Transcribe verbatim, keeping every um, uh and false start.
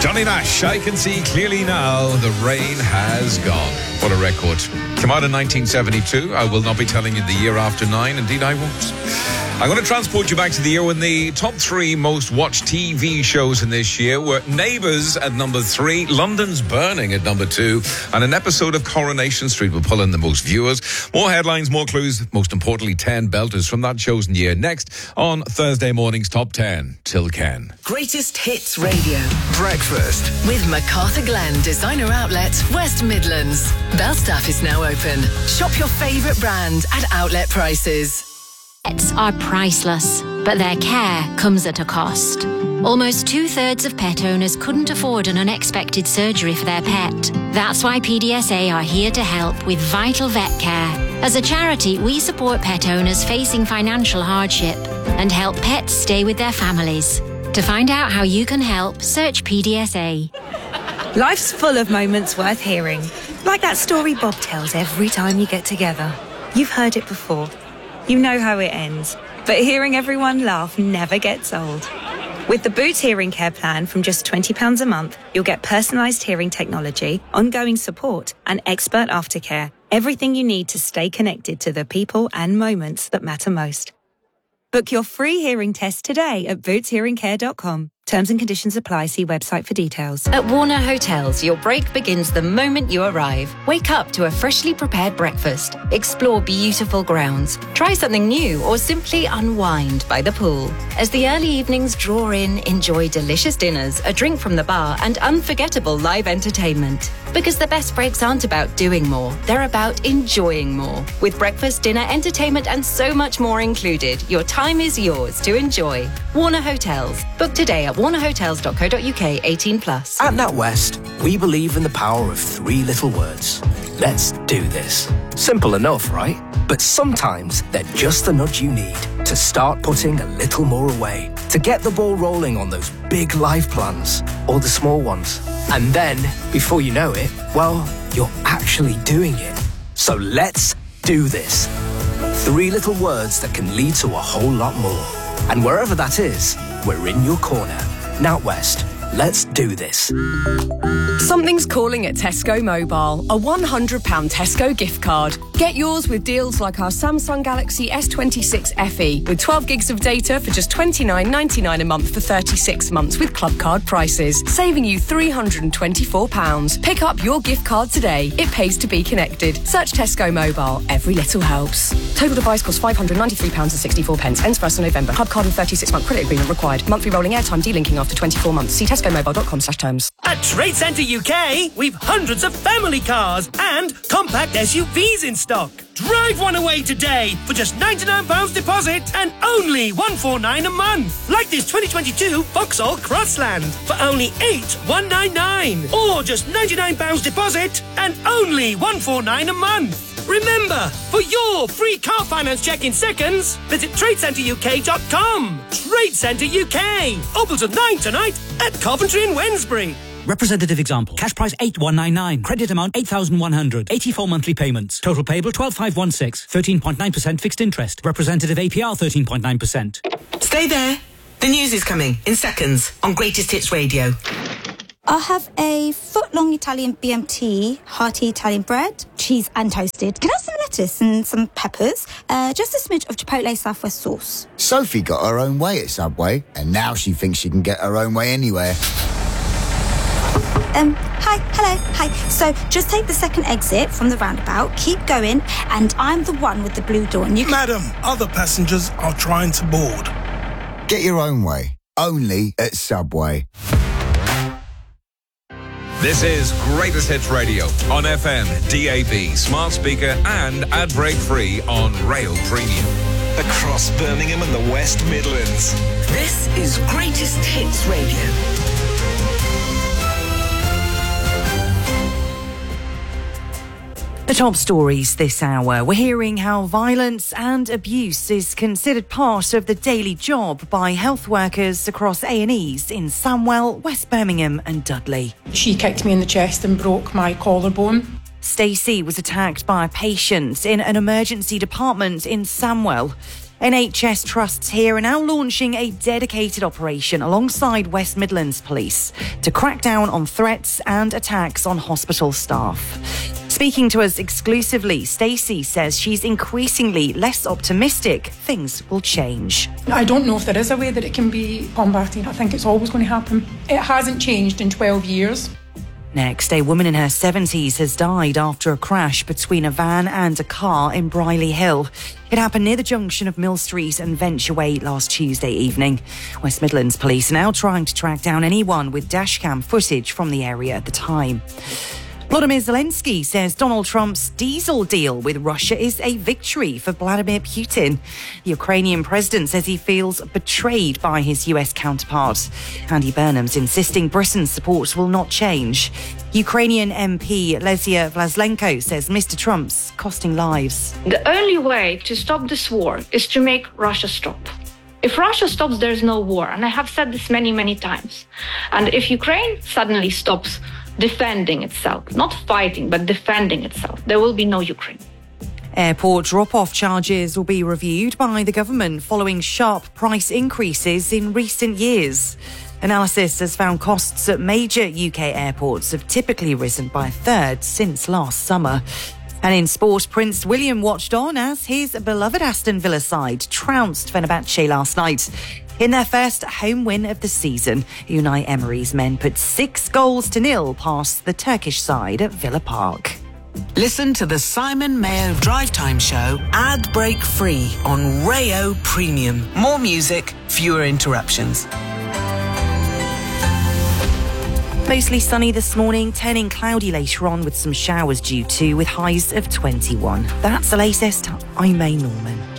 Johnny Nash, I can see clearly now the rain has gone. What a record. Came out in nineteen seventy-two. I will not be telling you the year after nine. Indeed, I won't. I'm going to transport you back to the year when the top three most watched T V shows in this year were Neighbours at number three, London's Burning at number two, and an episode of Coronation Street will pull in the most viewers. More headlines, more clues, most importantly, ten belters from that chosen year. Next on Thursday morning's Top ten. Till Ken. Greatest Hits Radio. Breakfast. With MacArthur Glen Designer Outlet, West Midlands. Belstaff is now open. Shop your favourite brand at outlet prices. Pets are priceless, but their care comes at a cost. Almost two-thirds of pet owners couldn't afford an unexpected surgery for their pet. That's why P D S A are here to help with Vital Vet Care. As a charity, we support pet owners facing financial hardship and help pets stay with their families. To find out how you can help, search P D S A. Life's full of moments worth hearing, like that story Bob tells every time you get together. You've heard it before. You know how it ends, but hearing everyone laugh never gets old. With the Boots Hearing Care plan from just twenty pounds a month, you'll get personalised hearing technology, ongoing support and expert aftercare. Everything you need to stay connected to the people and moments that matter most. Book your free hearing test today at boots hearing care dot com. Terms and conditions apply. See website for details. At Warner Hotels, your break begins the moment you arrive. Wake up to a freshly prepared breakfast. Explore beautiful grounds. Try something new or simply unwind by the pool. As the early evenings draw in, enjoy delicious dinners, a drink from the bar and unforgettable live entertainment. Because the best breaks aren't about doing more, they're about enjoying more. With breakfast, dinner, entertainment and so much more included, your time is yours to enjoy. Warner Hotels. Book today at warner hotels dot co dot uk. eighteen plus. At NatWest, we believe in the power of three little words. Let's do this. Simple enough, right? But sometimes they're just the nudge you need to start putting a little more away, to get the ball rolling on those big life plans or the small ones. And then, before you know it, well, you're actually doing it. So let's do this. Three little words that can lead to a whole lot more. And wherever that is, we're in your corner. NatWest, let's do this. Something's calling at Tesco Mobile. A one hundred pounds Tesco gift card. Get yours with deals like our Samsung Galaxy S twenty-six F E with twelve gigs of data for just twenty-nine ninety-nine a month for thirty-six months with club card prices, saving you three hundred twenty-four pounds. Pick up your gift card today. It pays to be connected. Search Tesco Mobile. Every little helps. Total device costs five hundred ninety-three pounds sixty-four. Ends first of November. Club card and thirty-six month credit agreement required. Monthly rolling airtime delinking after twenty-four months. See tesco mobile dot com slash terms. At Trade Centre U K, we've hundreds of family cars and compact S U Vs in stock. Drive one away today for just ninety-nine pounds deposit and only one hundred forty-nine pounds a month. Like this twenty twenty-two Vauxhall Crossland for only eight thousand one hundred ninety-nine. Or just ninety-nine pounds deposit and only one hundred forty-nine pounds a month. Remember, for your free car finance check in seconds, visit trade centre u k dot com. Trade Centre U K. Open till nine tonight at Coventry and Wednesbury. Representative example. Cash price eight thousand one hundred ninety-nine. Credit amount eight thousand one hundred. eighty-four monthly payments. Total payable twelve thousand five hundred sixteen. thirteen point nine percent fixed interest. Representative A P R thirteen point nine percent. Stay there. The news is coming in seconds on Greatest Hits Radio. I'll have a foot-long Italian B M T, hearty Italian bread, cheese and toasted. Can I have some lettuce and some peppers? Uh, just a smidge of Chipotle Southwest sauce. Sophie got her own way at Subway, and now she thinks she can get her own way anywhere. Um, hi, hello, hi. So just take the second exit from the roundabout, keep going, and I'm the one with the blue door. And you can... Madam, other passengers are trying to board. Get your own way, only at Subway. This is Greatest Hits Radio on F M, D A B, smart speaker and ad break free on Rail Premium. Across Birmingham and the West Midlands. This is Greatest Hits Radio. The top stories this hour. We're hearing how violence and abuse is considered part of the daily job by health workers across A and Es in Samwell, West Birmingham and Dudley. She kicked me in the chest and broke my collarbone. Stacey was attacked by a patient in an emergency department in Samwell. N H S trusts here are now launching a dedicated operation alongside West Midlands Police to crack down on threats and attacks on hospital staff. Speaking to us exclusively, Stacey says she's increasingly less optimistic things will change. I don't know if there is a way that it can be combated. I think it's always going to happen. It hasn't changed in twelve years. Next, a woman in her seventies has died after a crash between a van and a car in Brierley Hill. It happened near the junction of Mill Street and Venture Way last Tuesday evening. West Midlands Police are now trying to track down anyone with dashcam footage from the area at the time. Volodymyr Zelensky says Donald Trump's diesel deal with Russia is a victory for Vladimir Putin. The Ukrainian president says he feels betrayed by his U S counterpart. Andy Burnham's insisting Britain's support will not change. Ukrainian M P Lesia Vlaslenko says Mister Trump's costing lives. The only way to stop this war is to make Russia stop. If Russia stops, there's no war. And I have said this many, many times. And if Ukraine suddenly stops defending itself, not fighting, but defending itself, there will be no Ukraine. Airport drop-off charges will be reviewed by the government following sharp price increases in recent years. Analysis has found costs at major U K airports have typically risen by a third since last summer. And in sport, Prince William watched on as his beloved Aston Villa side trounced Fenerbahce last night. In their first home win of the season, Unai Emery's men put six goals to nil past the Turkish side at Villa Park. Listen to the Simon Mayo Drive Time Show ad break free on Rayo Premium. More music, fewer interruptions. Mostly sunny this morning, turning cloudy later on with some showers due to, with highs of twenty-one. That's the latest. I'm May Norman.